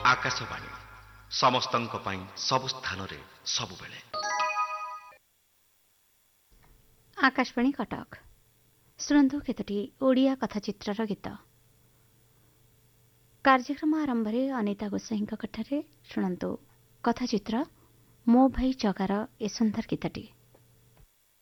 ଆକାଶବାଣୀ ସମସ୍ତଙ୍କ ପାଇଁ ସବୁ ସ୍ଥାନରେ ସବୁବେଳେ। ଆକାଶବାଣୀ କଟକ। ଶୁଣନ୍ତୁ କେତୋଟି ଓଡ଼ିଆ କଥାଚିତ୍ରର ଗୀତ। କାର୍ଯ୍ୟକ୍ରମ ଆରମ୍ଭରେ ଅନିତା ଗୋସାଇଙ୍କ କଥାରେ ଶୁଣନ୍ତୁ କଥାଚିତ୍ର ମୋ ଭାଇ ଚଗାର ଏ ସୁନ୍ଦର ଗୀତଟି।